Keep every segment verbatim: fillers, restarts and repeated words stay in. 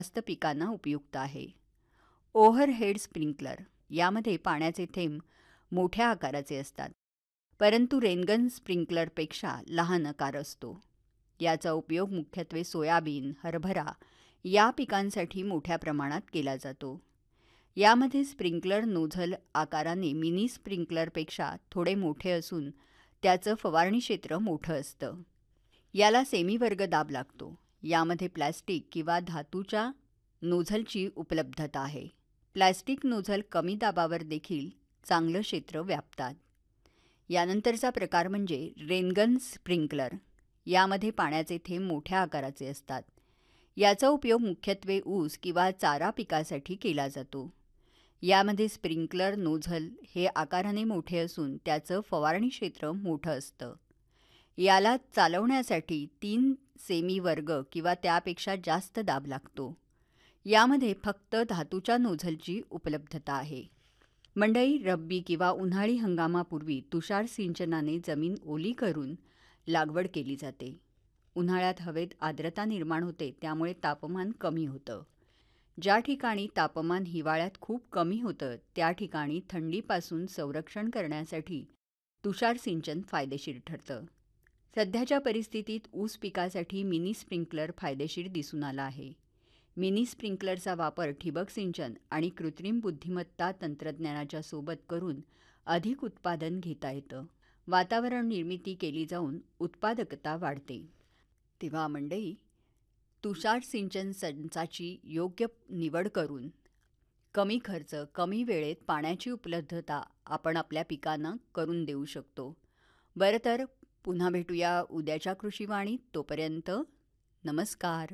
जास्त पिकांना उपयुक्त आहे. ओव्हरहेड स्प्रिंकलर यामध्ये पाण्याचे थेंब मोठ्या आकाराचे असतात, परंतु रेनगन स्प्रिंकलरपेक्षा लहान आकार असतो. याचा उपयोग मुख्यत्वे सोयाबीन, हरभरा या पिकांसाठी मोठ्या प्रमाणात केला जातो. यामध्ये स्प्रिंकलर नोझल आकाराने मिनी स्प्रिंकलरपेक्षा थोडे मोठे असून त्याचं फवारणी क्षेत्र मोठं असतं. याला सेमीवर्ग दाब लागतो. यामध्ये प्लॅस्टिक किंवा धातूच्या नोझलची उपलब्धता आहे. प्लॅस्टिक नोझल कमी दाबावर देखील चांगलं क्षेत्र व्यापतात. यानंतरचा प्रकार म्हणजे रेनगन स्प्रिंकलर. यामध्ये पाण्याचे थेंब मोठ्या आकाराचे असतात. याचा उपयोग मुख्यत्वे ऊस किंवा चारा पिकासाठी केला जातो. यामध्ये स्प्रिंकलर नोझल हे आकाराने मोठे असून त्याचं फवारणी क्षेत्र मोठं असतं. याला चालवण्यासाठी तीन सेमी वर्ग किंवा त्यापेक्षा जास्त दाब लागतो. यामध्ये फक्त धातूच्या नोझलची उपलब्धता आहे. मंडई, रब्बी किंवा उन्हाळी हंगामापूर्वी तुषार सिंचनाने जमीन ओली करून लागवड केली जाते. उन्हाळ्यात हवेत आर्द्रता निर्माण होते, त्यामुळे तापमान कमी होतं. ज्या ठिकाणी तापमान हिवाळ्यात खूप कमी होतं त्या ठिकाणी थंडीपासून संरक्षण करण्यासाठी तुषार सिंचन फायदेशीर ठरतं. सध्याच्या परिस्थितीत ऊस पिकासाठी मिनी स्प्रिंकलर फायदेशीर दिसून आला आहे. मिनी स्प्रिंकलरचा वापर ठिबक सिंचन आणि कृत्रिम बुद्धिमत्ता तंत्रज्ञानाच्या सोबत करून अधिक उत्पादन घेता येतं. वातावरण निर्मिती केली जाऊन उत्पादकता वाढते. तेव्हा मंडई, तुषार सिंचन संचाची योग्य निवड करून कमी खर्च, कमी वेळेत पाण्याची उपलब्धता आपण आपल्या पिकांना करून देऊ शकतो. बरं तर पुन्हा भेटूया उद्याच्या कृषीवाणीत. तोपर्यंत नमस्कार.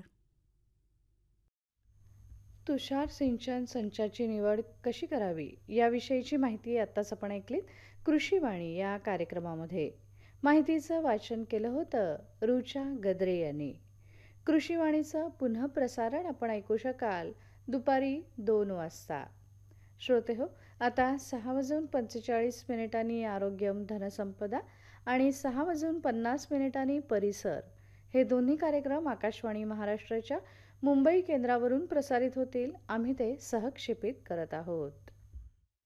तुषार सिंचन संचाची निवड कशी करावी याविषयीची माहिती आत्ताच आपण ऐकलीत कृषीवाणी या कार्यक्रमामध्ये. माहितीचं वाचन केलं होतं रुचा गद्रे यांनी. कृषीवाणीचं पुनः प्रसारण आपण ऐकू शकाल दुपारी दोन वाजता. श्रोते हो, आता सहा वाजून पंचेचाळीस मिनिटांनी आरोग्यम धनसंपदा आणि सहा वाजून पन्नास मिनिटांनी परिसर हे दोन्ही कार्यक्रम आकाशवाणी महाराष्ट्राच्या मुंबई केंद्रावरून प्रसारित होतील. आम्ही ते सहक्षेपित करत आहोत.